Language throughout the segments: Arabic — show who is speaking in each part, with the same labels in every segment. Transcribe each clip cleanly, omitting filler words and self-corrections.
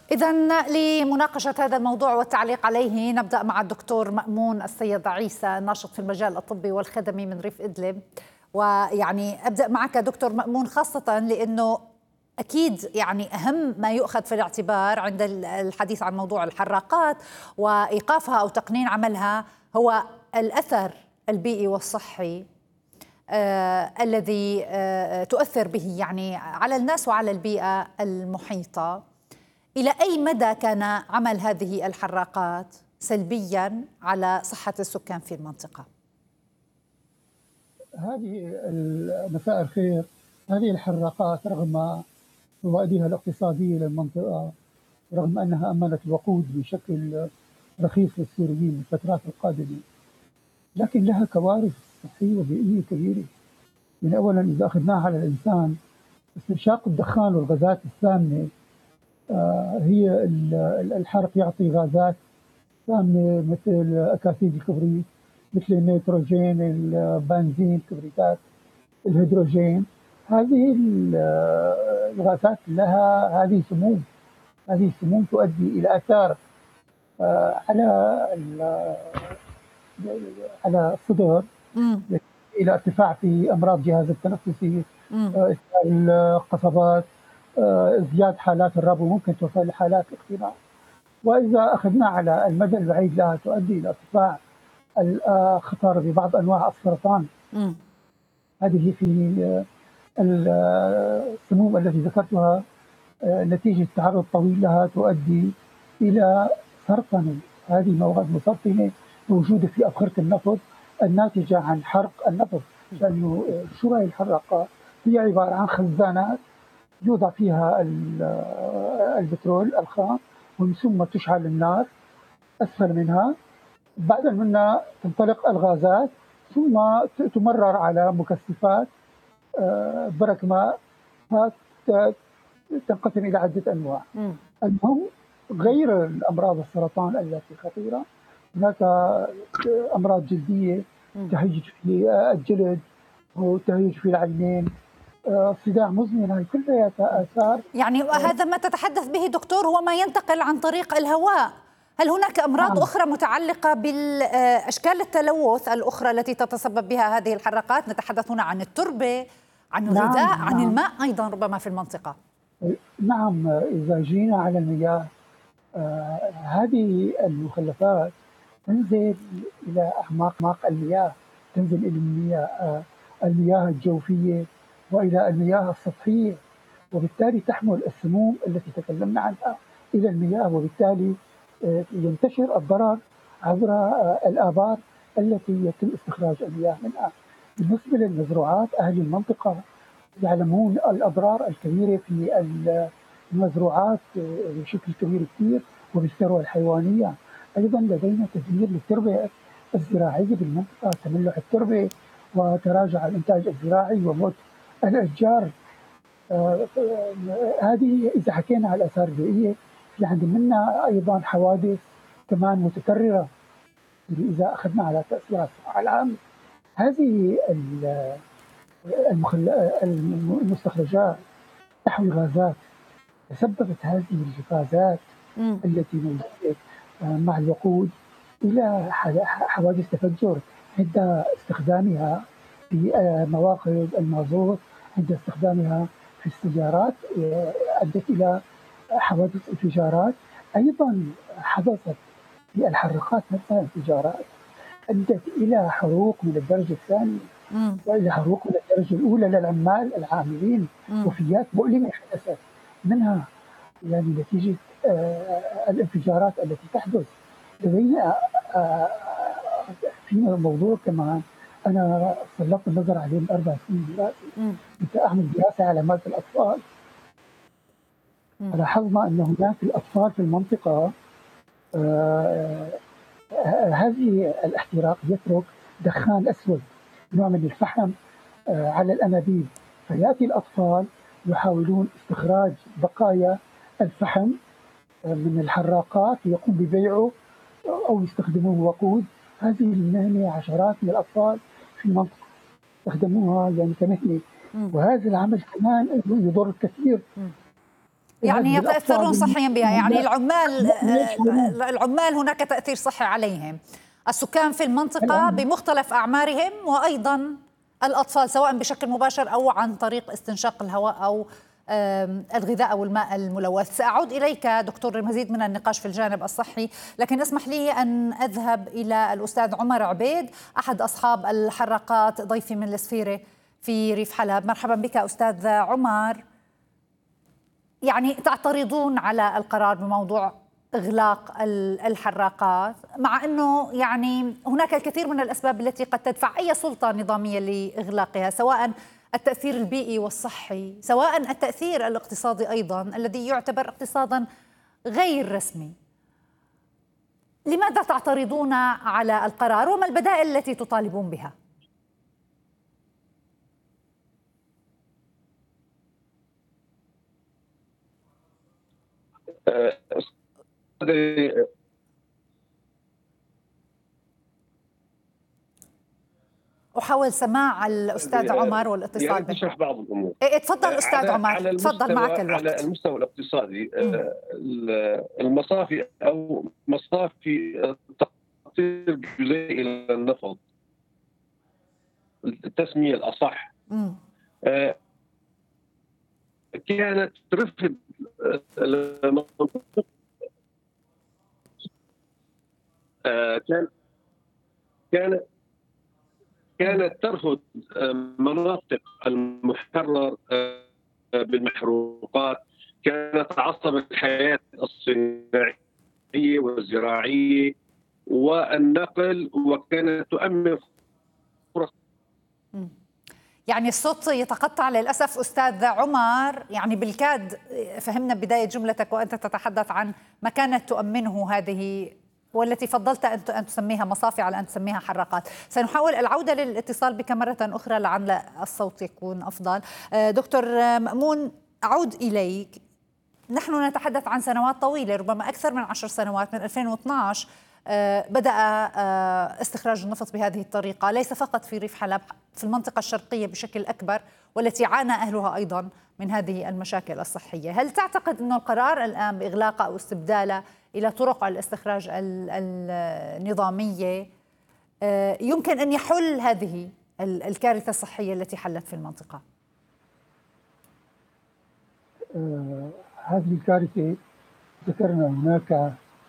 Speaker 1: إذا لمناقشة هذا الموضوع والتعليق عليه نبدأ مع الدكتور مأمون السيد عيسى، ناشط في المجال الطبي والخدمي من ريف إدلب. ويعني أبدأ معك دكتور مأمون، خاصة لأنه أكيد يعني أهم ما يؤخذ في الاعتبار عند الحديث عن موضوع الحراقات وإيقافها أو تقنين عملها هو الأثر البيئي والصحي الذي تؤثر به يعني على الناس وعلى البيئة المحيطة. إلى أي مدى كان عمل هذه الحراقات سلبياً على صحة السكان في المنطقة؟
Speaker 2: مساء الخير. هذه الحراقات رغم فوائدها الاقتصادية للمنطقة، رغم أنها أمنت الوقود بشكل رخيص للسوريين في الفترات القادمة، لكن لها كوارث صحية وبيئية كبيرة. من أولاً إذا أخذناها على الإنسان، استنشاق الدخان والغازات السامة، هي الحرق يعطي غازات سامة مثل أكاسيد الكبريت، مثل النيتروجين، البنزين، الكبريتات، الهيدروجين. هذه الغازات لها هذه سموم تؤدي إلى آثار على الصدر، إلى ارتفاع في أمراض الجهاز التنفسي، إسهال القصبات، ازدياد حالات الربو، ممكن توصل لحالات الاختناق. وإذا أخذنا على المدى البعيد لها تؤدي إلى ارتفاع الخطر ببعض أنواع السرطان. هذه في السموم التي ذكرتها نتيجة تعرض طويل لها تؤدي إلى سرطنة. هذه مواد مسرطنة موجودة في أبخرة النفط الناتجة عن حرق النفط، لأنه شو هي الحراقات؟ هي عبارة عن خزانات يوضع فيها البترول الخام، ومن ثم تشعل النار أسفل منها، بعد منها تنطلق الغازات، ثم تمرر على مكثفات برك ماء، تنقسم إلى عدة أنواع. المهم غير الأمراض السرطان التي خطيرة، هناك أمراض جلدية، تهيج في الجلد وتهيج في العينين، صداع مزمن، هاي كلها آثار.
Speaker 1: يعني هذا ما تتحدث به دكتور هو ما ينتقل عن طريق الهواء. هل هناك أمراض أخرى متعلقة بالأشكال التلوث الأخرى التي تتسبب بها هذه الحراقات؟ نتحدث هنا عن التربة، عن الغذاء، عن الماء أيضا ربما في المنطقة.
Speaker 2: نعم، إذا جينا على المياه، هذه المخلفات تنزل إلى أعماق المياه، تنزل إلى المياه الجوفية وإلى المياه السطحية، وبالتالي تحمل السموم التي تكلمنا عنها إلى المياه، وبالتالي ينتشر الضرر عبر الآبار التي يتم استخراج المياه منها. بالنسبة للمزروعات، أهل المنطقة يعلمون الأضرار الكبيرة في المزروعات بشكل كبير كثير، وبالثروة الحيوانية. أيضا لدينا تدمير للتربة الزراعية بالمنطقة، تملح التربة وتراجع الإنتاج الزراعي وموت الأشجار. هذه إذا حكينا على الآثار البيئية، في عندنا أيضا حوادث كمان متكررة. إذا أخذنا على تأثير الصحة العامة، هذه المستخرجات تحوي غازات. تسببت هذه الغازات التي موجودة مع الوقود إلى حوادث تفجر عند استخدامها في مواقد المازوت، عند استخدامها في السيارات أدت إلى حوادث انفجارات. أيضا حدثت في الحريقات نفسها انفجارات أدت إلى حروق من الدرجة الثانية وإلى حروق من الدرجة الأولى للعمال العاملين. وفيات مؤلمة حدثت منها يعني نتيجة الانفجارات التي تحدث. لدينا في موضوع كمان أنا سلطت النظر عليه من 4 سنين دراسة، كنت أعمل دراسة على مادة الأطفال. لاحظنا أن هناك الأطفال في المنطقة هذه الاحتراق يترك دخان أسود، نوع من الفحم على الأنابيب، فيأتي الأطفال يحاولون استخراج بقايا الفحم من الحراقات يقوم ببيعه أو يستخدموه وقود. هذه المهنة عشرات من الأطفال في المنطقة استخدموها يعني كمهنة، وهذا العمل كمان يضر كثير
Speaker 1: يعني يتأثرون صحيا بها، يعني
Speaker 2: لا
Speaker 1: العمال هناك تأثير صحي عليهم، السكان في المنطقة بمختلف أعمارهم، وأيضا الأطفال سواء بشكل مباشر أو عن طريق استنشاق الهواء أو الغذاء أو الماء الملوث. سأعود إليك دكتور لمزيد من النقاش في الجانب الصحي، لكن اسمح لي أن أذهب إلى الأستاذ عمر عبيد أحد أصحاب الحراقات، ضيفي من السفيرة في ريف حلب. مرحبا بك أستاذ عمر. يعني تعترضون على القرار بموضوع إغلاق الحراقات، مع أنه يعني هناك الكثير من الأسباب التي قد تدفع أي سلطة نظامية لإغلاقها، سواء التأثير البيئي والصحي، سواء التأثير الاقتصادي أيضا الذي يعتبر اقتصادا غير رسمي. لماذا تعترضون على القرار وما البدائل التي تطالبون بها؟
Speaker 3: أحاول سماع الأستاذ عمر والاتصال به.
Speaker 4: تشرح بعض الأمور.
Speaker 3: تفضل أستاذ عمر، تفضل معك الوقت.
Speaker 4: على المستوى الاقتصادي المصافي أو مصافي التقطير الجزيئي إلى النفط، التسمية الأصح، كانت ترفض كانت ترفض مناطق المحرر بالمحروقات، كانت تعصب الحياة الصناعية والزراعية والنقل، وكانت تؤمن فرص.
Speaker 3: يعني الصوت يتقطع للأسف أستاذ عمر، يعني بالكاد فهمنا بداية جملتك وأنت تتحدث عن ما كانت تؤمنه هذه والتي فضلت أن تسميها مصافي على أن تسميها حراقات. سنحاول العودة للاتصال بك مرة أخرى لعل الصوت يكون أفضل. دكتور مأمون، أعود إليك. نحن نتحدث عن سنوات طويلة، ربما أكثر من 10 سنوات، من 2012 بدأ استخراج النفط بهذه الطريقة، ليس فقط في ريف حلب، في المنطقة الشرقية بشكل أكبر، والتي عانى أهلها أيضا من هذه المشاكل الصحية. هل تعتقد أن القرار الآن بإغلاقه أو استبداله إلى طرق الاستخراج النظامية يمكن أن يحل هذه الكارثة الصحية التي حلت في المنطقة؟
Speaker 2: هذه الكارثة ذكرنا هناك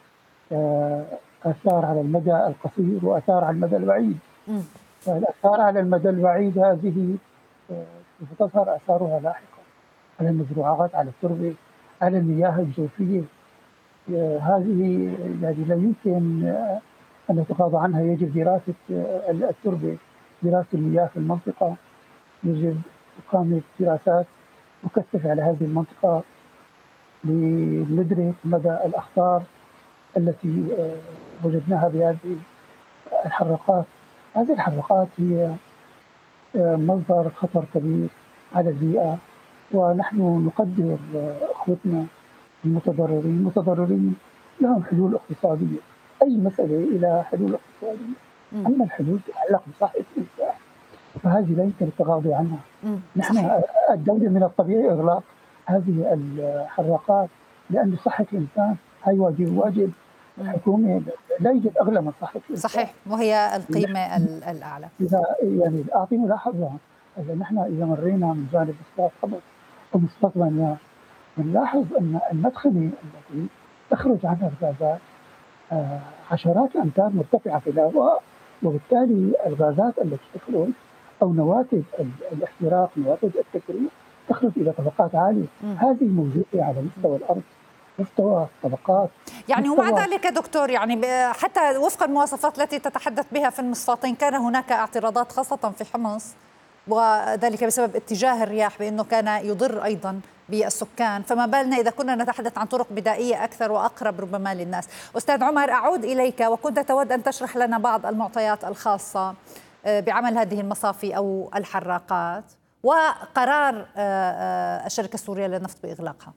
Speaker 2: آثار على المدى القصير وآثار على المدى البعيد. الآثار على المدى البعيد هذه سوف تظهر آثارها لاحقا على المزروعات، على التربة، على المياه الجوفية. هذه يعني لا يمكن أن نتغاضى عنها. يجب دراسة التربة، دراسة المياه في المنطقة، يجب إقامة دراسات مكثفة على هذه المنطقة لندرك مدى الأخطار التي وجدناها بهذه الحراقات. هذه الحراقات هي مصدر خطر كبير على البيئة، ونحن نقدر أخوتنا المتضررين لهم حلول اقتصادية. أي مسألة لها حلول اقتصادية، أما الحلول تتعلق بصحة الإنسان فهذه لا يمكن التغاضي عنها. نحن الدولة من الطبيعي إغلاق هذه الحراقات لأن صحة الإنسان هي واجب الحكومة، لا يوجد أغلى من صحة الإنسان.
Speaker 3: صحيح، وهي القيمة الأعلى.
Speaker 2: إذا يعني أعطي ملاحظة، نحن إذا مرينا من جانب مصطاد قبر ومصطاد نلاحظ أن المدخنة التي تخرج عنها الغازات عشرات الأمتار مرتفعة في الهواء، وبالتالي الغازات التي تخرج أو نواتج الاحتراق، نواتج التكرير، تخرج إلى طبقات عالية. هذه موجودة على مستوى الأرض، مستوى الطبقات.
Speaker 3: يعني ومع ذلك دكتور، يعني حتى وفق المواصفات التي تتحدث بها في المصفاتين كان هناك اعتراضات خاصة في حمص، وذلك بسبب اتجاه الرياح بأنه كان يضر أيضا بالسكان، فما بالنا إذا كنا نتحدث عن طرق بدائية أكثر وأقرب ربما للناس. أستاذ عمر، أعود إليك، وكنت تود أن تشرح لنا بعض المعطيات الخاصة بعمل هذه المصافي أو الحراقات وقرار الشركة السورية للنفط بإغلاقها.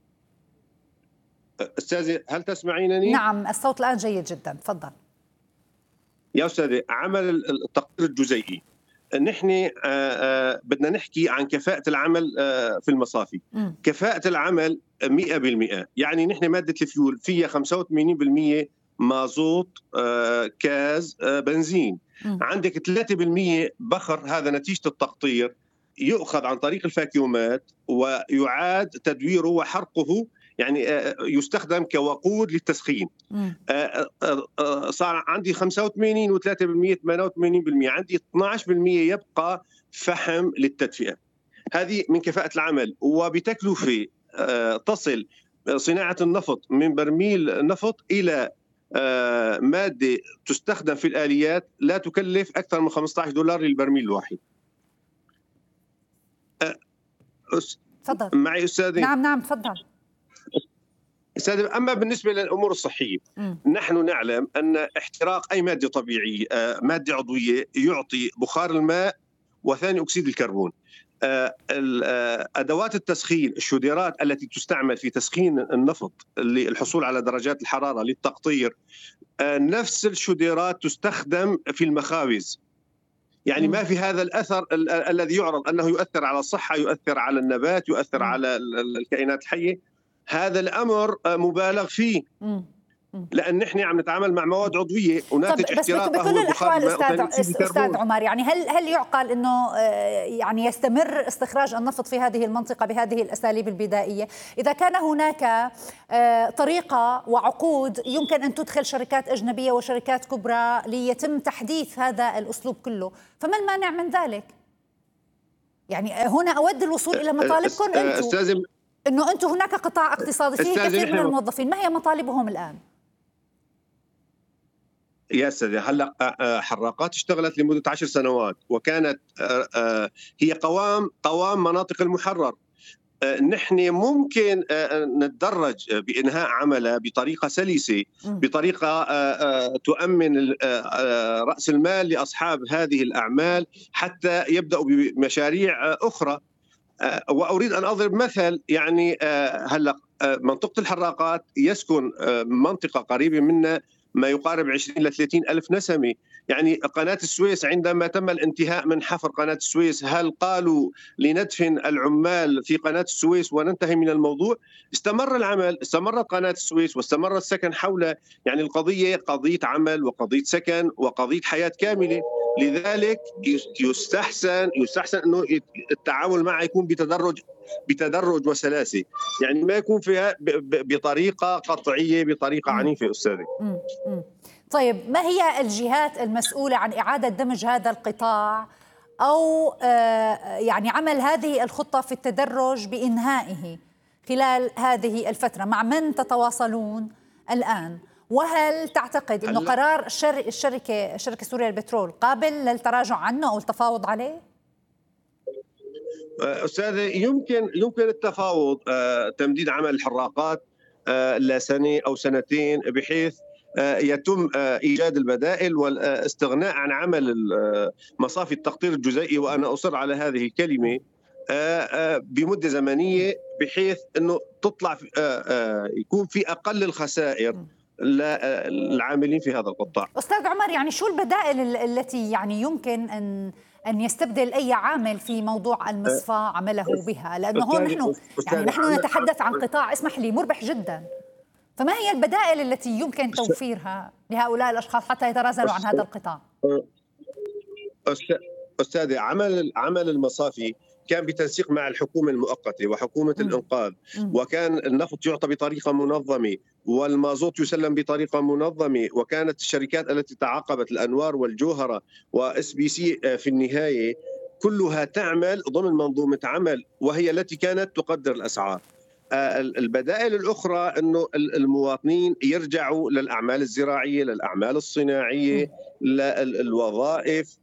Speaker 4: أستاذي، هل تسمعينني؟
Speaker 3: نعم، الصوت الآن جيد جدا، تفضل.
Speaker 4: يا أستاذي، عمل التقطير الجزيئي نحن بدنا نحكي عن كفاءة العمل في المصافي. كفاءة العمل 100%، يعني نحن مادة الفيول فيها 85% مازوت، كاز، بنزين. عندك 3% بخر، هذا نتيجة التقطير، يؤخذ عن طريق الفاكيومات ويعاد تدويره وحرقه، يعني يستخدم كوقود للتسخين. صار عندي 85 و3% 88%، عندي 12% يبقى فحم للتدفئة. هذه من كفاءة العمل، وبتكلفة تصل صناعة النفط من برميل نفط إلى مادة تستخدم في الآليات لا تكلف أكثر من $15 للبرميل الواحد.
Speaker 1: تفضل
Speaker 4: معي أستاذي؟
Speaker 1: نعم تفضل
Speaker 4: أستاذ. أما بالنسبة للأمور الصحية، نحن نعلم أن احتراق أي مادة طبيعية، مادة عضوية، يعطي بخار الماء وثاني أكسيد الكربون. أدوات التسخين، الشوديرات التي تستعمل في تسخين النفط للحصول على درجات الحرارة للتقطير، نفس الشوديرات تستخدم في المخابز. يعني ما في هذا الأثر الذي يعرض أنه يؤثر على الصحة، يؤثر على النبات، يؤثر على الكائنات الحية. هذا الأمر مبالغ فيه، لأن نحن عم نتعامل مع مواد عضوية وناتج احتراقها
Speaker 1: بكل الأحوال أستاذ عمر، يعني هل يعقل أنه يعني يستمر استخراج النفط في هذه المنطقة بهذه الأساليب البدائية؟ إذا كان هناك طريقة وعقود يمكن أن تدخل شركات أجنبية وشركات كبرى ليتم تحديث هذا الأسلوب كله، فما المانع من ذلك؟ يعني هنا أود الوصول إلى مطالبكم أنتم، أنه أنتم هناك قطاع اقتصادي فيه كثير من الموظفين، ما هي مطالبهم الآن؟
Speaker 4: يا سيدي، هلا حراقات اشتغلت لمدة 10 سنوات، وكانت هي قوام مناطق المحرر. نحن ممكن نتدرج بإنهاء عملها بطريقة سلسة، بطريقة تؤمن رأس المال لأصحاب هذه الأعمال حتى يبدأوا بمشاريع أخرى. وأريد أن أضرب مثل، يعني هلا منطقة الحراقات يسكن منطقة قريبة منا ما يقارب 20 إلى 30 ألف نسمة. يعني قناة السويس، عندما تم الانتهاء من حفر قناة السويس، هل قالوا لندفن العمال في قناة السويس وننتهي من الموضوع؟ استمر العمل، استمرت قناة السويس واستمر السكن حولها. يعني القضية قضية عمل وقضية سكن وقضية حياة كاملة. لذلك يستحسن أنه التعامل معه يكون بتدرج وسلاسة، يعني ما يكون فيها بطريقة قطعية، بطريقة عنيفة. أستاذي،
Speaker 1: طيب، ما هي الجهات المسؤولة عن إعادة دمج هذا القطاع أو يعني عمل هذه الخطة في التدرج بإنهائه خلال هذه الفترة؟ مع من تتواصلون الآن؟ وهل تعتقد أنه قرار الشركة السورية للبترول قابل للتراجع عنه أو التفاوض عليه؟
Speaker 4: أستاذي، يمكن التفاوض، تمديد عمل الحراقات لسنة أو سنتين، بحيث يتم إيجاد البدائل والاستغناء عن عمل مصافي التقطير الجزيئي، وأنا أصر على هذه الكلمة، بمدة زمنية، بحيث أنه تطلع يكون في أقل الخسائر للعاملين في هذا القطاع.
Speaker 1: أستاذ عمر، يعني شو البدائل التي يعني يمكن أن يستبدل أي عامل في موضوع المصفاة عمله بها؟ لأنه هون نحن نتحدث عن قطاع، اسمح لي، مربح جدا. فما هي البدائل التي يمكن توفيرها لهؤلاء الأشخاص حتى يتنازلوا عن هذا القطاع؟
Speaker 4: أستاذي، عمل المصافي كان بتنسيق مع الحكومة المؤقتة وحكومة الإنقاذ، وكان النفط يعطى بطريقة منظمة والمازوت يسلم بطريقة منظمة، وكانت الشركات التي تعاقبت، الأنوار والجوهرة وإس بي سي في النهاية، كلها تعمل ضمن منظومة عمل، وهي التي كانت تقدر الأسعار. البدائل الأخرى أنه المواطنين يرجعوا للأعمال الزراعية، للأعمال الصناعية، للوظائف.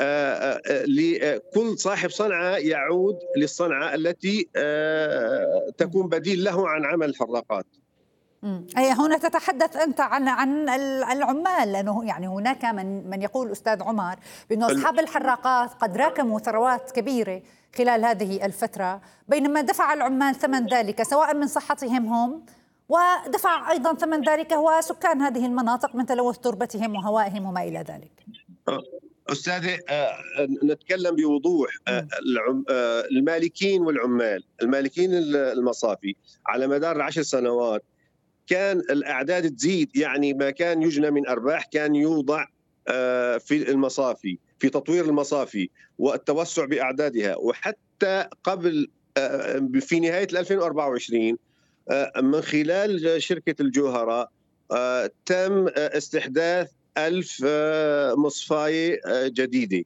Speaker 4: لكل صاحب صنعة يعود للصنعة التي تكون بديل له عن عمل الحراقات.
Speaker 1: أي هنا تتحدث أنت عن العمال، لأنه يعني هناك من يقول أستاذ عمر بأنه أصحاب الحراقات قد راكموا ثروات كبيرة خلال هذه الفترة، بينما دفع العمال ثمن ذلك سواء من صحتهم هم، ودفع أيضا ثمن ذلك هو سكان هذه المناطق من تلوث تربتهم وهوائهم وما إلى ذلك.
Speaker 4: أستاذة، نتكلم بوضوح. المالكين والعمال، المالكين المصافي على مدار 10 سنوات كان الأعداد تزيد، يعني ما كان يجنى من أرباح كان يوضع في المصافي، في تطوير المصافي والتوسع بأعدادها. وحتى قبل في نهاية 2024 من خلال شركة الجوهرة تم استحداث 1000 مصفاية جديدة،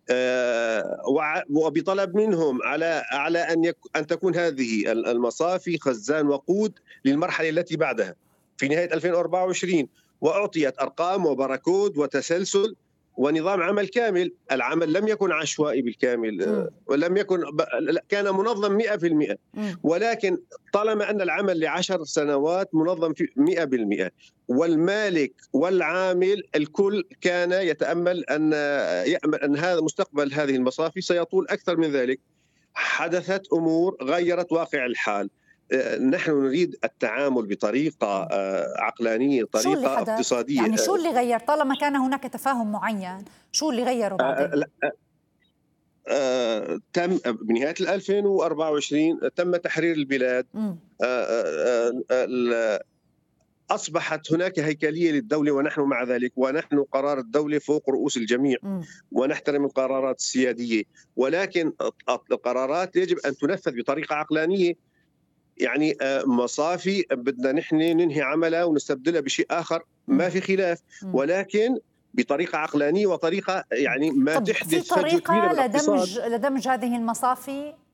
Speaker 4: وبطلب منهم على أن تكون هذه المصافي خزان وقود للمرحلة التي بعدها في نهاية 2024، وأعطيت أرقام وبركود وتسلسل ونظام عمل كامل. العمل لم يكن عشوائي بالكامل، ولم يكن كان منظم 100%، ولكن طالما أن العمل ل10 سنوات منظم في 100%، والمالك والعامل الكل كان يأمل أن هذا مستقبل هذه المصافي سيطول أكثر من ذلك. حدثت أمور غيرت واقع الحال. نحن نريد التعامل بطريقة عقلانية، طريقة اقتصادية.
Speaker 1: يعني شو اللي غير؟ طالما كان هناك تفاهم معين، شو اللي غيره بعدين؟
Speaker 4: تم بنهاية 2024 تم تحرير البلاد. أصبحت هناك هيكلية للدولة، ونحن مع ذلك، ونحن قرار الدولة فوق رؤوس الجميع، ونحترم القرارات السيادية، ولكن القرارات يجب أن تنفذ بطريقة عقلانية. يعني مصافي بدنا نحن ننهي عملها ونستبدلها بشيء آخر، ما في خلاف، ولكن بطريقة عقلانية وطريقة يعني ما تحدث فجوة كبيرة بالاقتصاد.
Speaker 1: لدمج هذه المصافي